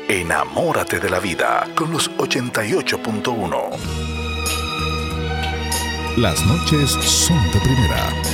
Enamórate de la vida con los 88.1. Las noches son de primera.